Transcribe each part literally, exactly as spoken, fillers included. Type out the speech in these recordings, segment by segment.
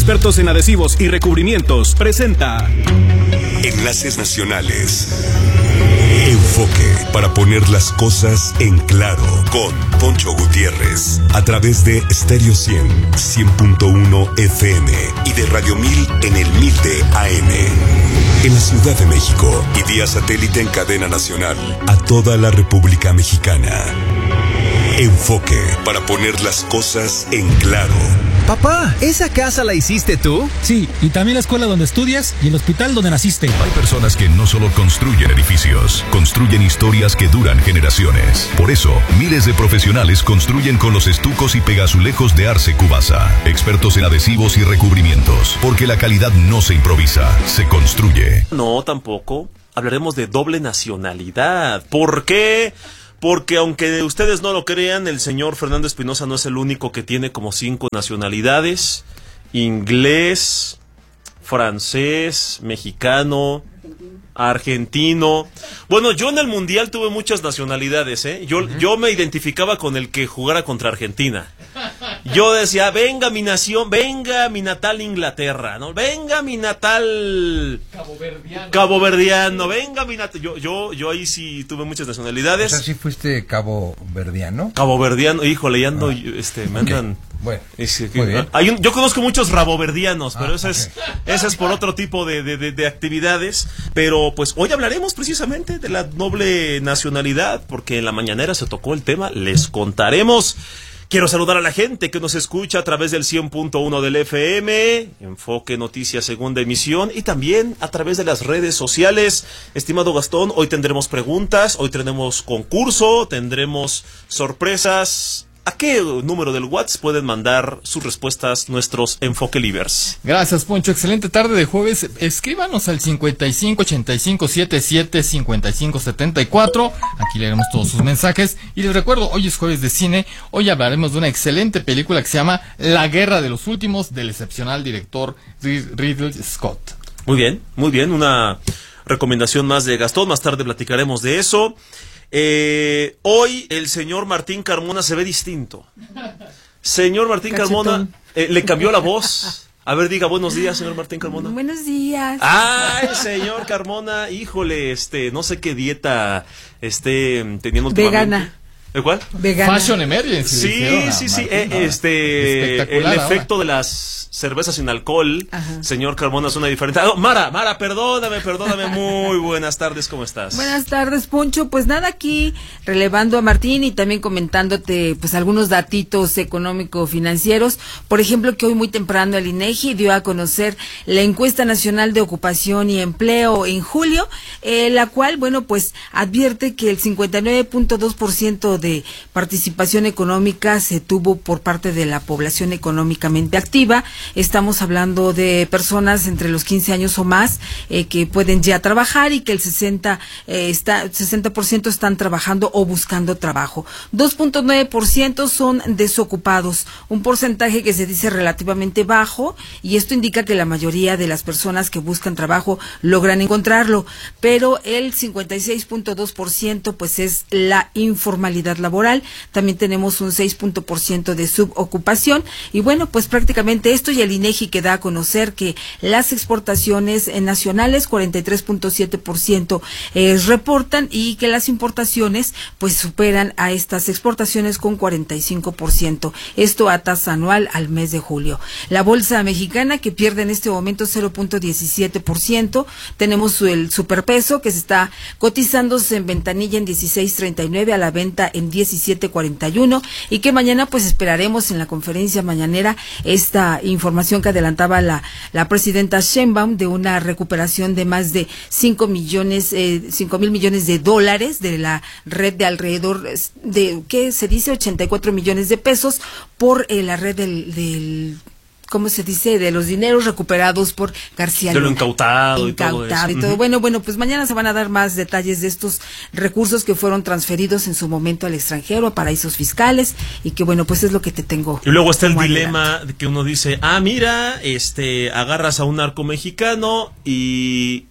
Expertos en adhesivos y recubrimientos presenta Enlaces Nacionales. Enfoque para poner las cosas en claro con Poncho Gutiérrez a través de Stereo cien, cien punto uno F M y de Radio mil en el mil de A M. En la Ciudad de México y vía satélite en cadena nacional a toda la República Mexicana. Enfoque para poner las cosas en claro. Papá, ¿esa casa la hiciste tú? Sí, y también la escuela donde estudias y el hospital donde naciste. Hay personas que no solo construyen edificios, construyen historias que duran generaciones. Por eso, miles de profesionales construyen con los estucos y pegazulejos de Arce Cubasa. Expertos en adhesivos y recubrimientos. Porque la calidad no se improvisa, se construye. No, tampoco. Hablaremos de doble nacionalidad. ¿Por qué? Porque aunque ustedes no lo crean, el señor Fernando Espinosa no es el único que tiene como cinco nacionalidades: inglés, francés, mexicano, argentino. Bueno, yo en el mundial tuve muchas nacionalidades, ¿eh? Yo, uh-huh. yo me identificaba con el que jugara contra Argentina. Yo decía, venga mi nación, venga mi natal Inglaterra, ¿no? Venga mi natal Caboverdiano. Caboverdiano, venga mi natal. Yo, yo, yo ahí sí tuve muchas nacionalidades. O sea, ¿sí fuiste caboverdiano? Caboverdiano, híjole, ya ando, ah. este, me andan. Okay. Bueno, es que, muy bien. Hay un, yo conozco muchos raboverdianos, pero ah, ese okay. es, ese es por otro tipo de, de, de, de actividades. Pero pues hoy hablaremos precisamente de la doble nacionalidad, porque en la mañanera se tocó el tema, les contaremos. Quiero saludar a la gente que nos escucha a través del cien punto uno del F M, Enfoque Noticias Segunda Emisión, y también a través de las redes sociales. Estimado Gastón, hoy tendremos preguntas, hoy tendremos concurso, tendremos sorpresas. ¿A qué número del WhatsApp pueden mandar sus respuestas nuestros Enfoque Livers? Gracias, Poncho. Excelente tarde de jueves. Escríbanos al cincuenta y cinco ochenta y cinco setenta y siete cincuenta y cinco setenta y cuatro. Aquí leeremos todos sus mensajes. Y les recuerdo, hoy es jueves de cine. Hoy hablaremos de una excelente película que se llama La Guerra de los Últimos, del excepcional director Ridley Scott. Muy bien, muy bien. Una recomendación más de Gastón. Más tarde platicaremos de eso. Eh, hoy el señor Martín Carmona se ve distinto. Señor Martín Cachetón. Carmona, eh, le cambió la voz. A ver, diga buenos días, señor Martín Carmona. Buenos días. Ay, señor Carmona, híjole, este, no sé qué dieta esté teniendo últimamente. Vegana. ¿De cuál? Vegana. Fashion Emergency. Sí, dijeron, sí, sí. Martín, Eh, este, el ahora. efecto de las cervezas sin alcohol. Ajá. Señor Carmona, es una diferente. Oh, Mara, Mara, perdóname, perdóname. Muy buenas tardes, ¿cómo estás? Buenas tardes, Poncho. Pues nada, aquí relevando a Martín y también comentándote pues algunos datitos económico-financieros. Por ejemplo, que hoy muy temprano el INEGI dio a conocer la encuesta nacional de ocupación y empleo en julio, eh, la cual, bueno, pues advierte que el cincuenta y nueve punto dos por ciento de participación económica se tuvo por parte de la población económicamente activa. Estamos hablando de personas entre los quince años o más eh, que pueden ya trabajar y que el sesenta eh, está sesenta por ciento están trabajando o buscando trabajo. dos punto nueve por ciento son desocupados, un porcentaje que se dice relativamente bajo, y esto indica que la mayoría de las personas que buscan trabajo logran encontrarlo, pero el cincuenta y seis punto dos por ciento pues es la informalidad laboral. También tenemos un seis por ciento de subocupación, y bueno, pues prácticamente esto, y el INEGI que da a conocer que las exportaciones nacionales cuarenta y tres punto siete por ciento eh, reportan, y que las importaciones pues superan a estas exportaciones con cuarenta y cinco por ciento, esto a tasa anual al mes de julio. La bolsa mexicana que pierde en este momento cero punto diecisiete por ciento, tenemos el superpeso que se está cotizándose en ventanilla en dieciséis treinta y nueve, a la venta en diecisiete cuarenta y uno, y que mañana pues esperaremos en la conferencia mañanera esta información que adelantaba la, la presidenta Sheinbaum de una recuperación de más de cinco millones, eh, cinco mil millones de dólares de la red de alrededor de, ¿qué se dice? ochenta y cuatro millones de pesos por eh, la red del, del ¿cómo se dice? De los dineros recuperados por García Luna. De lo incautado, incautado y todo eso. Y todo. Uh-huh. Bueno, bueno, pues mañana se van a dar más detalles de estos recursos que fueron transferidos en su momento al extranjero, a paraísos fiscales, y que bueno, pues es lo que te tengo. Y luego está el dilema de que uno dice, ah, mira, este, agarras a un narco mexicano y,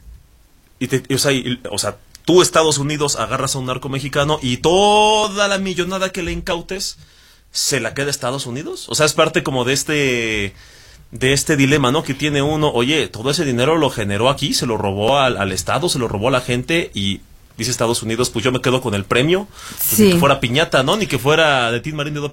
y te, o sea, y, o sea, tú, Estados Unidos, agarras a un narco mexicano y toda la millonada que le incautes se la queda Estados Unidos. O sea, es parte como de este de este dilema, ¿no? Que tiene uno, oye, todo ese dinero lo generó aquí, se lo robó al, al Estado, se lo robó a la gente y dice Estados Unidos, pues yo me quedo con el premio, pues Sí. ni que fuera piñata, ¿no? Ni que fuera de Tin Marín de